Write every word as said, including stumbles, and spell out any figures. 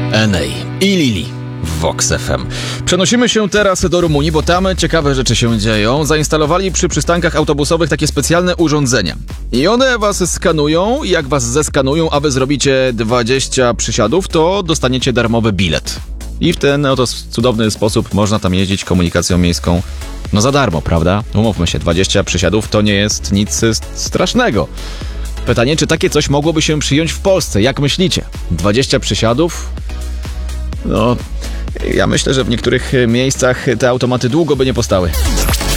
Enej i Lili w Vox F M. Przenosimy się teraz do Rumunii, bo tam ciekawe rzeczy się dzieją. Zainstalowali przy przystankach autobusowych takie specjalne urządzenia. I one was skanują i jak was zeskanują, a wy zrobicie dwadzieścia przysiadów, to dostaniecie darmowy bilet. I w ten oto cudowny sposób można tam jeździć komunikacją miejską, no za darmo, prawda? Umówmy się, dwadzieścia przysiadów to nie jest nic strasznego. Pytanie, czy takie coś mogłoby się przyjąć w Polsce? Jak myślicie? dwadzieścia przysiadów? No, ja myślę, że w niektórych miejscach te automaty długo by nie postały.